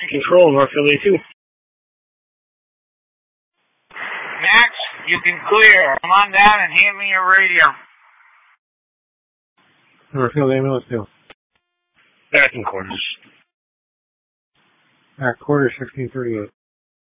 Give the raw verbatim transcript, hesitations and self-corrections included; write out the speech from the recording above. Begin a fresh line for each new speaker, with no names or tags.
Control, Northfield A two.
Max, you can clear. Come on down and hand me your radio.
Northfield ambulance two.
Back in quarters.
Back quarters sixteen thirty-eight.